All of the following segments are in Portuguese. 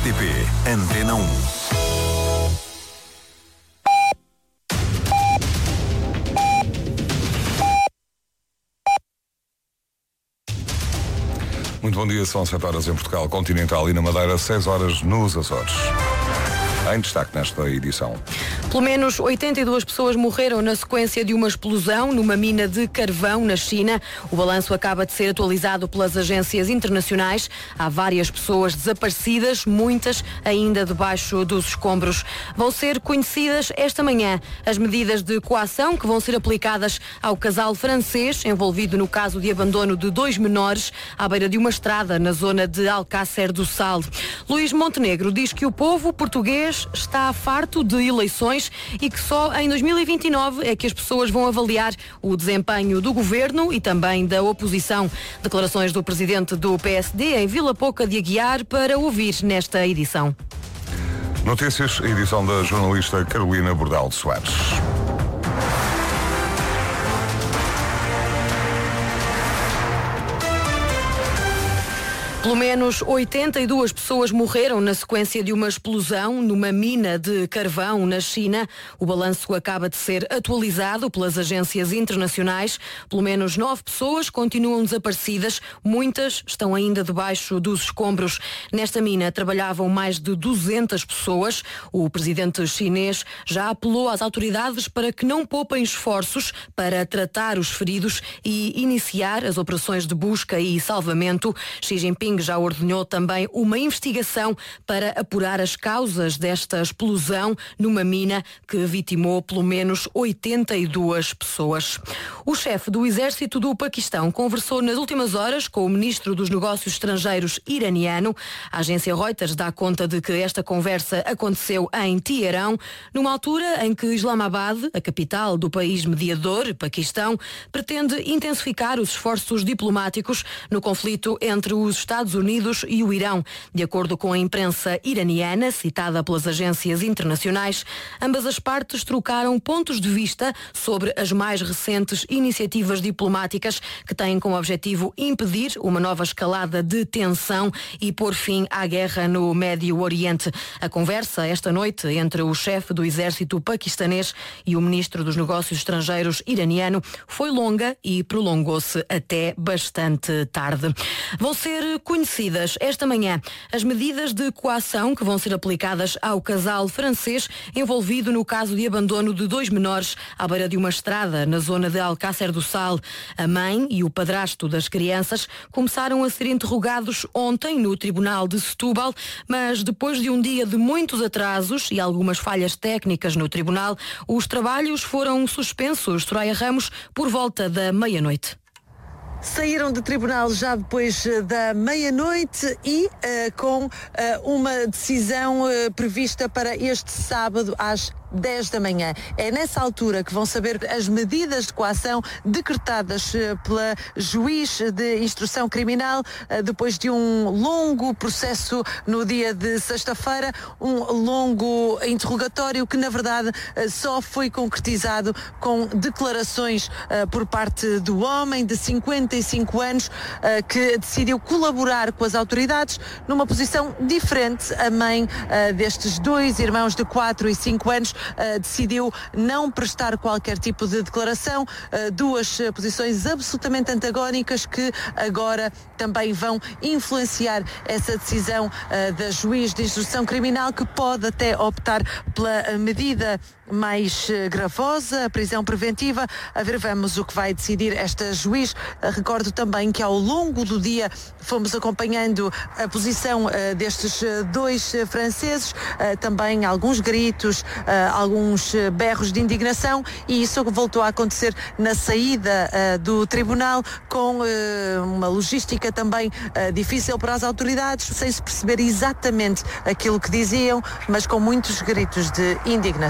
RTP Antena 1. Muito bom dia, são 7 horas em Portugal Continental e na Madeira, 6 horas nos Açores. Em destaque nesta edição. Pelo menos 82 pessoas morreram na sequência de uma explosão numa mina de carvão na China. O balanço acaba de ser atualizado pelas agências internacionais. Há várias pessoas desaparecidas, muitas ainda debaixo dos escombros. Vão ser conhecidas esta manhã as medidas de coação que vão ser aplicadas ao casal francês envolvido no caso de abandono de 2 menores à beira de uma estrada na zona de Alcácer do Sal. Luís Montenegro diz que o povo português está farto de eleições e que só em 2029 é que as pessoas vão avaliar o desempenho do governo e também da oposição. Declarações do presidente do PSD em Vila Pouca de Aguiar para ouvir nesta edição. Notícias, a edição da jornalista Carolina Bordal de Soares. Pelo menos 82 pessoas morreram na sequência de uma explosão numa mina de carvão na China. O balanço acaba de ser atualizado pelas agências internacionais. Pelo menos 9 pessoas continuam desaparecidas. Muitas estão ainda debaixo dos escombros. Nesta mina trabalhavam mais de 200 pessoas. O presidente chinês já apelou às autoridades para que não poupem esforços para tratar os feridos e iniciar as operações de busca e salvamento. Xi Jinping já ordenou também uma investigação para apurar as causas desta explosão numa mina que vitimou pelo menos 82 pessoas. O chefe do exército do Paquistão conversou nas últimas horas com o ministro dos Negócios Estrangeiros iraniano. A agência Reuters dá conta de que esta conversa aconteceu em Teherão, numa altura em que Islamabad, a capital do país mediador, Paquistão, pretende intensificar os esforços diplomáticos no conflito entre os Estados Unidos e o Irão. De acordo com a imprensa iraniana, citada pelas agências internacionais, ambas as partes trocaram pontos de vista sobre as mais recentes iniciativas diplomáticas que têm como objetivo impedir uma nova escalada de tensão e pôr fim à guerra no Médio Oriente. A conversa esta noite entre o chefe do exército paquistanês e o ministro dos Negócios Estrangeiros iraniano foi longa e prolongou-se até bastante tarde. Vão ser conhecidas esta manhã as medidas de coação que vão ser aplicadas ao casal francês envolvido no caso de abandono de 2 menores à beira de uma estrada na zona de Alcácer do Sal. A mãe e o padrasto das crianças começaram a ser interrogados ontem no Tribunal de Setúbal, mas depois de um dia de muitos atrasos e algumas falhas técnicas no tribunal, os trabalhos foram suspensos, Soraya Ramos, por volta da meia-noite. Saíram do tribunal já depois da meia-noite e com uma decisão prevista para este sábado às 10 da manhã. É nessa altura que vão saber as medidas de coação decretadas pela juiz de instrução criminal depois de um longo processo no dia de sexta-feira, um longo interrogatório que na verdade só foi concretizado com declarações por parte do homem de 55 anos que decidiu colaborar com as autoridades numa posição diferente. A mãe destes 2 irmãos de 4 e 5 anos decidiu não prestar qualquer tipo de declaração, 2 posições absolutamente antagónicas que agora também vão influenciar essa decisão da juiz de instrução criminal, que pode até optar pela medida mais gravosa, a prisão preventiva. A ver, vamos o que vai decidir esta juiz. Recordo também que ao longo do dia fomos acompanhando a posição destes 2 franceses, também alguns gritos, alguns berros de indignação, e isso voltou a acontecer na saída do tribunal, com uma logística também difícil para as autoridades, sem se perceber exatamente aquilo que diziam, mas com muitos gritos de indignação.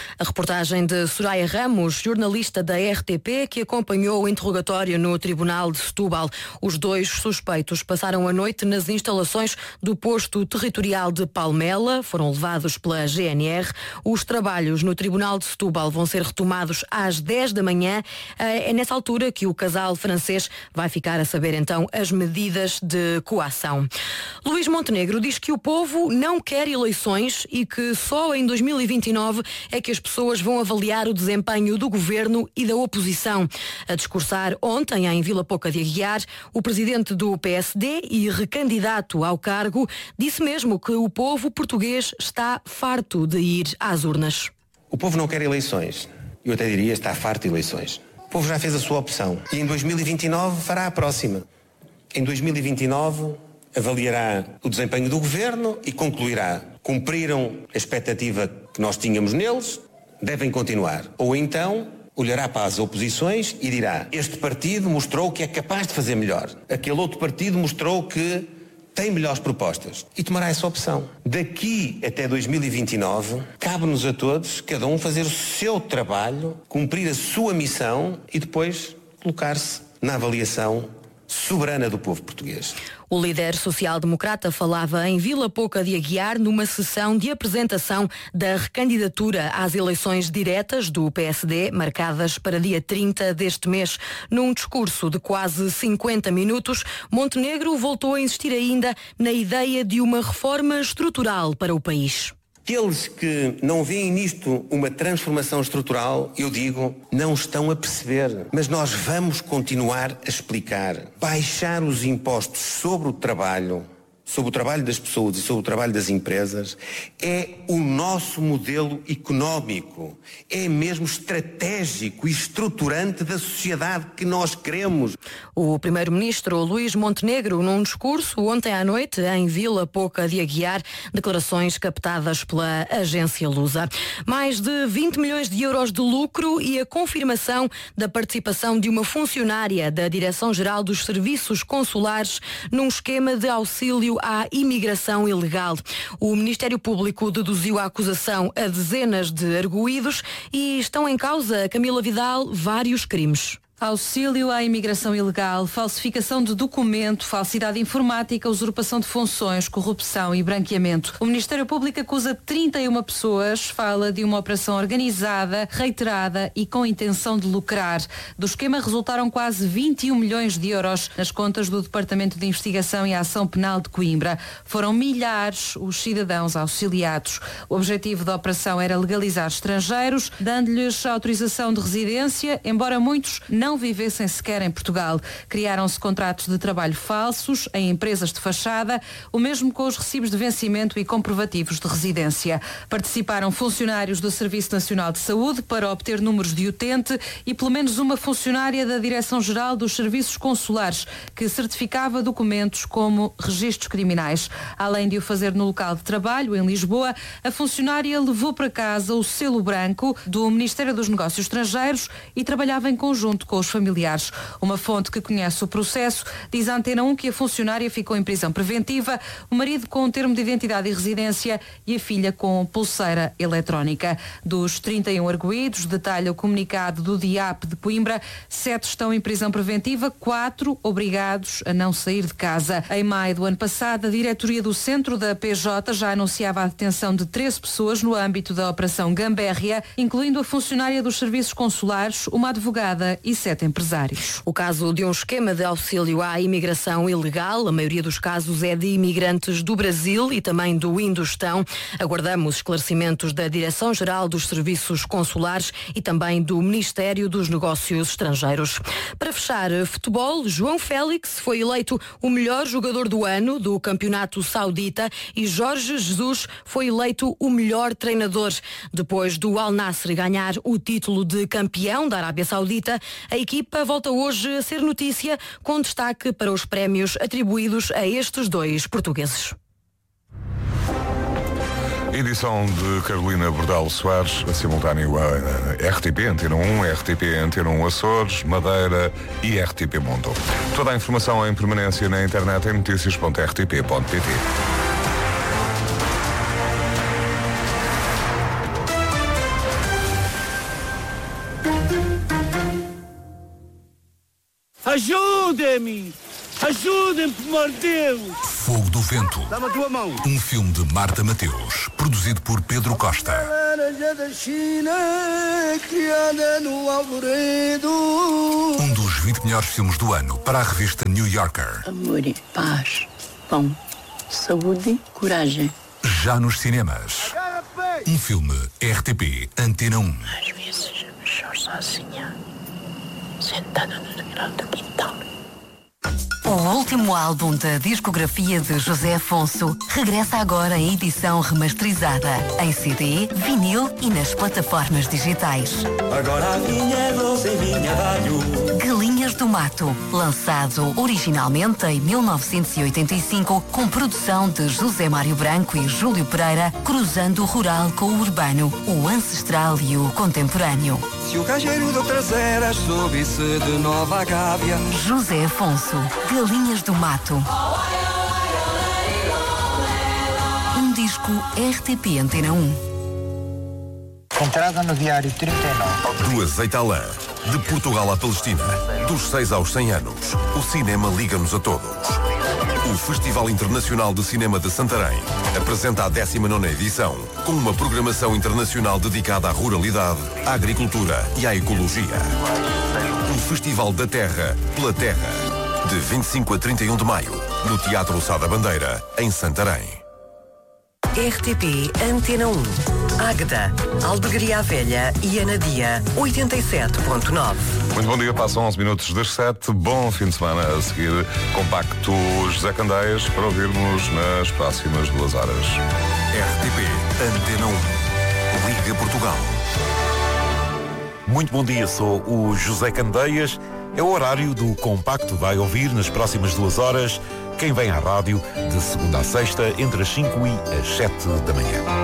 A reportagem de Soraya Ramos, jornalista da RTP, que acompanhou o interrogatório no Tribunal de Setúbal. Os 2 suspeitos passaram a noite nas instalações do posto territorial de Palmela, foram levados pela GNR. Os trabalhos no Tribunal de Setúbal vão ser retomados às 10 da manhã. É nessa altura que o casal francês vai ficar a saber então as medidas de coação. Luís Montenegro diz que o povo não quer eleições e que só em 2029 é que as pessoas vão avaliar o desempenho do governo e da oposição. A discursar ontem em Vila Pouca de Aguiar, o presidente do PSD e recandidato ao cargo disse mesmo que o povo português está farto de ir às urnas. O povo não quer eleições. Eu até diria está farto de eleições. O povo já fez a sua opção e em 2029 fará a próxima. Em 2029 avaliará o desempenho do governo e concluirá: cumpriram a expectativa que nós tínhamos neles, devem continuar. Ou então olhará para as oposições e dirá: este partido mostrou que é capaz de fazer melhor. Aquele outro partido mostrou que tem melhores propostas. E tomará essa opção. Daqui até 2029, cabe-nos a todos, cada um fazer o seu trabalho, cumprir a sua missão e depois colocar-se na avaliação soberana do povo português. O líder social-democrata falava em Vila Pouca de Aguiar numa sessão de apresentação da recandidatura às eleições diretas do PSD, marcadas para dia 30 deste mês. Num discurso de quase 50 minutos, Montenegro voltou a insistir ainda na ideia de uma reforma estrutural para o país. Aqueles que não veem nisto uma transformação estrutural, eu digo, não estão a perceber. Mas nós vamos continuar a explicar. Baixar os impostos sobre o trabalho das pessoas e sobre o trabalho das empresas, é o nosso modelo económico. É mesmo estratégico e estruturante da sociedade que nós queremos. O primeiro-ministro Luís Montenegro, num discurso ontem à noite em Vila Pouca de Aguiar, declarações captadas pela agência Lusa. Mais de 20 milhões de euros de lucro e a confirmação da participação de uma funcionária da Direção-Geral dos Serviços Consulares num esquema de auxílio à imigração ilegal. O Ministério Público deduziu a acusação a dezenas de arguídos e estão em causa, Camila Vidal, vários crimes. Auxílio à imigração ilegal, falsificação de documento, falsidade informática, usurpação de funções, corrupção e branqueamento. O Ministério Público acusa 31 pessoas, fala de uma operação organizada, reiterada e com intenção de lucrar. Do esquema resultaram quase 21 milhões de euros nas contas do Departamento de Investigação e Ação Penal de Coimbra. Foram milhares os cidadãos auxiliados. O objetivo da operação era legalizar estrangeiros, dando-lhes autorização de residência, embora muitos não vivessem sequer em Portugal. Criaram-se contratos de trabalho falsos em empresas de fachada, o mesmo com os recibos de vencimento e comprovativos de residência. Participaram funcionários do Serviço Nacional de Saúde para obter números de utente e pelo menos uma funcionária da Direção-Geral dos Serviços Consulares, que certificava documentos como registros criminais. Além de o fazer no local de trabalho, em Lisboa, a funcionária levou para casa o selo branco do Ministério dos Negócios Estrangeiros e trabalhava em conjunto com os familiares. Uma fonte que conhece o processo diz à Antena 1 que a funcionária ficou em prisão preventiva, o marido com um termo de identidade e residência e a filha com pulseira eletrónica. Dos 31 arguídos, detalha o comunicado do DIAP de Coimbra, 7 estão em prisão preventiva, 4 obrigados a não sair de casa. Em maio do ano passado, a diretoria do centro da PJ já anunciava a detenção de 13 pessoas no âmbito da Operação Gambérria, incluindo a funcionária dos serviços consulares, uma advogada e 7 empresários. O caso de um esquema de auxílio à imigração ilegal, a maioria dos casos é de imigrantes do Brasil e também do Indostão. Aguardamos esclarecimentos da Direção-Geral dos Serviços Consulares e também do Ministério dos Negócios Estrangeiros. Para fechar, futebol, João Félix foi eleito o melhor jogador do ano do Campeonato Saudita e Jorge Jesus foi eleito o melhor treinador. Depois do Al Nassr ganhar o título de campeão da Arábia Saudita, a equipa volta hoje a ser notícia, com destaque para os prémios atribuídos a estes dois portugueses. Edição de Carolina Bordal Soares, a simultâneo a RTP Antena 1, RTP Antena 1 Açores, Madeira e RTP Mundo. Toda a informação em permanência na internet em notícias.rtp.pt. Ajudem-me! Ajudem-me, por amor de Deus! Fogo do Vento. Dá-me a tua mão. Um filme de Marta Mateus, produzido por Pedro Costa. Laranja da China, criada no Alvoredo. Um dos 20 melhores filmes do ano para a revista New Yorker. Amor, paz, pão, saúde, coragem. Já nos cinemas. Um filme RTP Antena 1. Às vezes me choro sozinha, sentada no degrau do quintal. O último álbum da discografia de José Afonso regressa agora em edição remasterizada, em CD, vinil e nas plataformas digitais. Agora a vinha é doce em vinha dalho. Galinhas do Mato, lançado originalmente em 1985, com produção de José Mário Branco e Júlio Pereira, cruzando o rural com o urbano, o ancestral e o contemporâneo. Se o cajeiro de traseiras soube-se de Nova Gávea. José Afonso, Galinhas do Mato. Um disco RTP Antena 1. Entrada no Diário 39. Do azeite à lã, de Portugal à Palestina, dos 6 aos 100 anos, o cinema liga-nos a todos. O Festival Internacional de Cinema de Santarém apresenta a 19ª edição, com uma programação internacional dedicada à ruralidade, à agricultura e à ecologia. O Festival da Terra, pela Terra, de 25 a 31 de maio, no Teatro Sá da Bandeira, em Santarém. RTP Antena 1. Águeda, Albergaria Velha e Anadia, 87.9. Muito bom dia, passam 11 minutos das 7. Bom fim de semana. A seguir, compacto José Candeias para ouvirmos nas próximas 2 horas. RTP Antena 1. Liga Portugal. Muito bom dia, sou o José Candeias. É o horário do compacto. Vai ouvir nas próximas 2 horas quem vem à rádio de segunda a sexta entre as 5 e as 7 da manhã.